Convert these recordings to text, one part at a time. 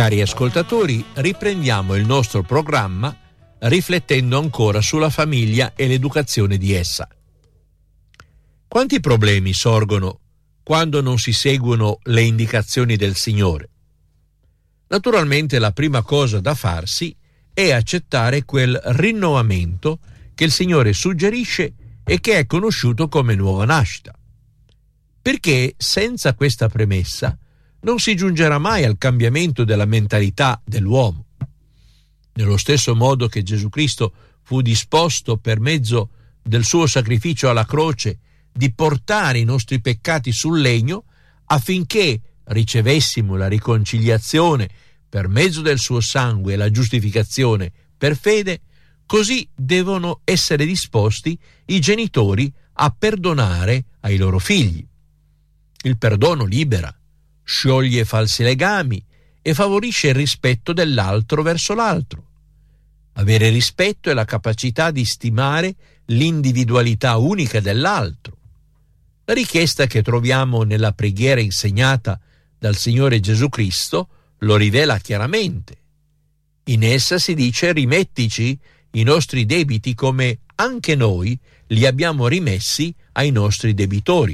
Cari ascoltatori, riprendiamo il nostro programma riflettendo ancora sulla famiglia e l'educazione di essa. Quanti problemi sorgono quando non si seguono le indicazioni del Signore? Naturalmente la prima cosa da farsi è accettare quel rinnovamento che il Signore suggerisce e che è conosciuto come nuova nascita. Perché senza questa premessa non si giungerà mai al cambiamento della mentalità dell'uomo. Nello stesso modo che Gesù Cristo fu disposto per mezzo del suo sacrificio alla croce di portare i nostri peccati sul legno affinché ricevessimo la riconciliazione per mezzo del suo sangue e la giustificazione per fede, così devono essere disposti i genitori a perdonare ai loro figli. Il perdono libera, scioglie falsi legami e favorisce il rispetto dell'altro verso l'altro. Avere rispetto è la capacità di stimare l'individualità unica dell'altro. La richiesta che troviamo nella preghiera insegnata dal Signore Gesù Cristo lo rivela chiaramente. In essa si dice: rimettici i nostri debiti come anche noi li abbiamo rimessi ai nostri debitori.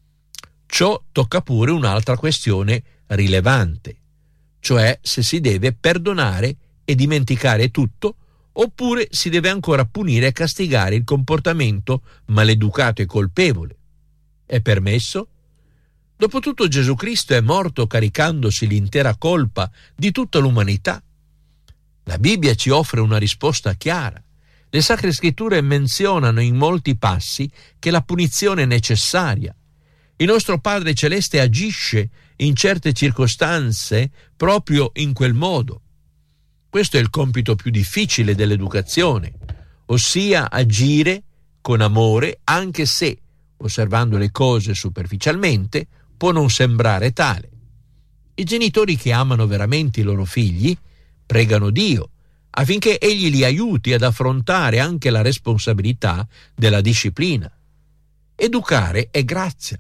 Ciò tocca pure un'altra questione rilevante, cioè se si deve perdonare e dimenticare tutto, oppure si deve ancora punire e castigare il comportamento maleducato e colpevole. È permesso? Dopotutto Gesù Cristo è morto caricandosi l'intera colpa di tutta l'umanità. La Bibbia ci offre una risposta chiara. Le Sacre Scritture menzionano in molti passi che la punizione è necessaria. Il nostro Padre Celeste agisce in certe circostanze proprio in quel modo. Questo è il compito più difficile dell'educazione, ossia agire con amore anche se, osservando le cose superficialmente, può non sembrare tale. I genitori che amano veramente i loro figli pregano Dio affinché Egli li aiuti ad affrontare anche la responsabilità della disciplina. Educare è grazia.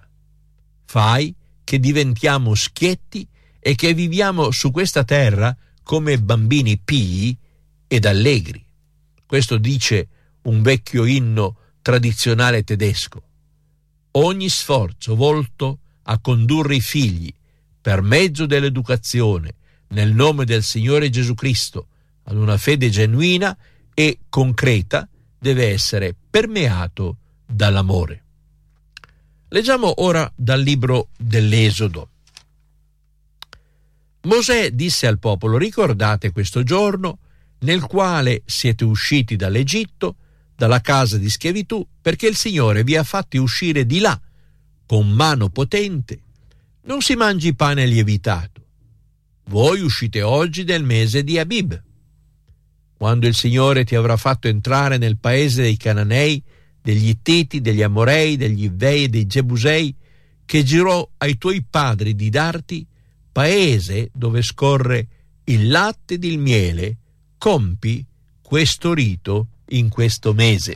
Fai che diventiamo schietti e che viviamo su questa terra come bambini pii ed allegri. Questo dice un vecchio inno tradizionale tedesco. Ogni sforzo volto a condurre i figli per mezzo dell'educazione nel nome del Signore Gesù Cristo ad una fede genuina e concreta deve essere permeato dall'amore. Leggiamo ora dal libro dell'Esodo. Mosè disse al popolo: ricordate questo giorno nel quale siete usciti dall'Egitto, dalla casa di schiavitù, perché il Signore vi ha fatti uscire di là con mano potente. Non si mangi pane lievitato. Voi uscite oggi del mese di Abib. Quando il Signore ti avrà fatto entrare nel paese dei Cananei, degli Ittiti, degli Amorei, degli Ivei e dei Gebusei, che giurò ai tuoi padri di darti, paese dove scorre il latte ed il miele, compi questo rito in questo mese.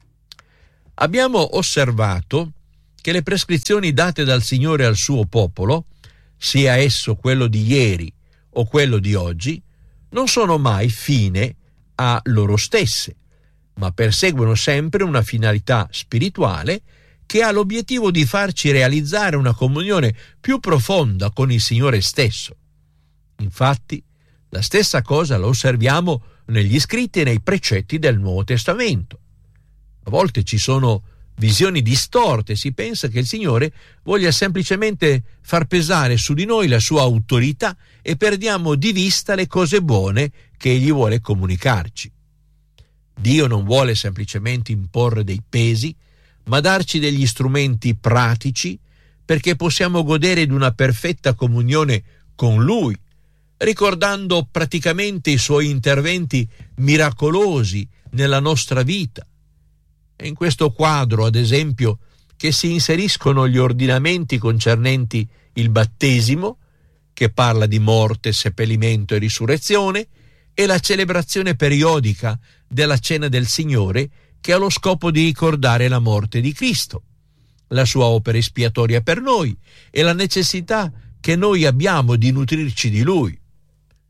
Abbiamo osservato che le prescrizioni date dal Signore al suo popolo, sia esso quello di ieri o quello di oggi, non sono mai fine a loro stesse, ma perseguono sempre una finalità spirituale che ha l'obiettivo di farci realizzare una comunione più profonda con il Signore stesso. Infatti, la stessa cosa la osserviamo negli scritti e nei precetti del Nuovo Testamento. A volte ci sono visioni distorte, si pensa che il Signore voglia semplicemente far pesare su di noi la sua autorità e perdiamo di vista le cose buone che Egli vuole comunicarci. Dio non vuole semplicemente imporre dei pesi, ma darci degli strumenti pratici perché possiamo godere di una perfetta comunione con Lui, ricordando praticamente i Suoi interventi miracolosi nella nostra vita. È in questo quadro, ad esempio, che si inseriscono gli ordinamenti concernenti il battesimo, che parla di morte, seppellimento e risurrezione, e la celebrazione periodica della Cena del Signore, che ha lo scopo di ricordare la morte di Cristo, la sua opera espiatoria per noi e la necessità che noi abbiamo di nutrirci di Lui.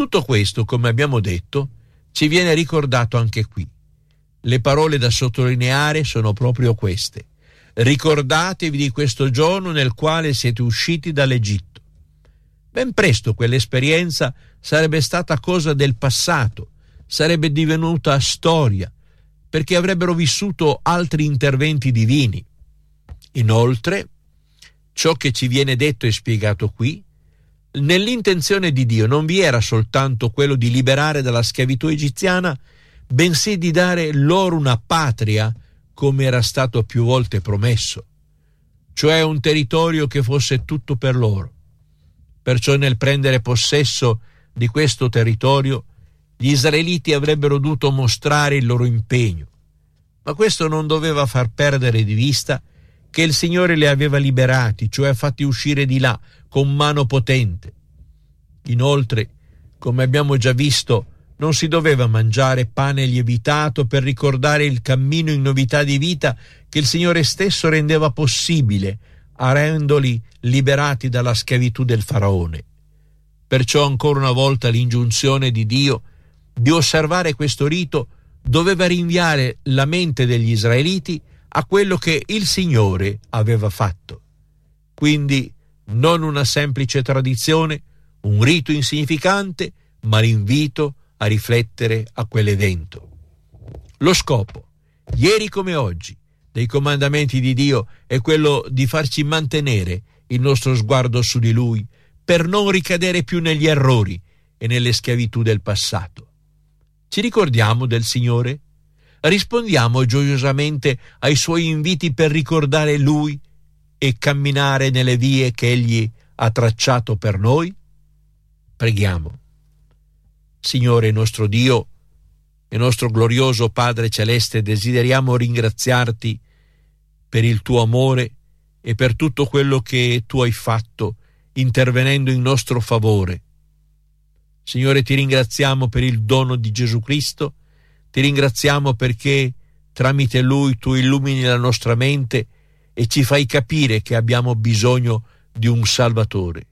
tutto questo, come abbiamo detto, ci viene ricordato anche qui. Le parole da sottolineare sono proprio queste: ricordatevi di questo giorno nel quale siete usciti dall'Egitto. Ben presto quell'esperienza sarebbe stata cosa del passato, sarebbe divenuta storia, perché avrebbero vissuto altri interventi divini. Inoltre, ciò che ci viene detto e spiegato qui, nell'intenzione di Dio non vi era soltanto quello di liberare dalla schiavitù egiziana, bensì di dare loro una patria, come era stato più volte promesso, cioè un territorio che fosse tutto per loro. Perciò nel prendere possesso di questo territorio, gli israeliti avrebbero dovuto mostrare il loro impegno, ma questo non doveva far perdere di vista che il Signore li aveva liberati, cioè fatti uscire di là con mano potente. Inoltre, come abbiamo già visto, non si doveva mangiare pane lievitato per ricordare il cammino in novità di vita che il Signore stesso rendeva possibile, rendendoli liberati dalla schiavitù del faraone. Perciò ancora una volta l'ingiunzione di Dio di osservare questo rito doveva rinviare la mente degli israeliti a quello che il Signore aveva fatto. Quindi non una semplice tradizione, un rito insignificante, ma l'invito a riflettere a quell'evento. Lo scopo, ieri come oggi, dei comandamenti di Dio è quello di farci mantenere il nostro sguardo su di Lui per non ricadere più negli errori e nelle schiavitù del passato. Ci ricordiamo del Signore? Rispondiamo gioiosamente ai Suoi inviti per ricordare Lui e camminare nelle vie che Egli ha tracciato per noi? Preghiamo. Signore nostro Dio e nostro glorioso Padre Celeste, desideriamo ringraziarti per il tuo amore e per tutto quello che tu hai fatto intervenendo in nostro favore. Signore, ti ringraziamo per il dono di Gesù Cristo, ti ringraziamo perché tramite Lui tu illumini la nostra mente e ci fai capire che abbiamo bisogno di un Salvatore.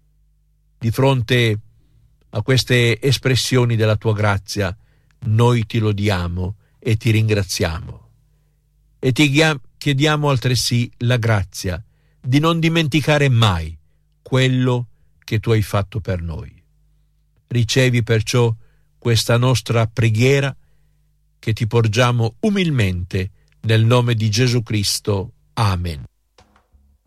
Di fronte a queste espressioni della tua grazia, noi ti lodiamo e ti ringraziamo. E ti chiediamo altresì la grazia di non dimenticare mai quello che tu hai fatto per noi. Ricevi perciò questa nostra preghiera che ti porgiamo umilmente nel nome di Gesù Cristo. Amen.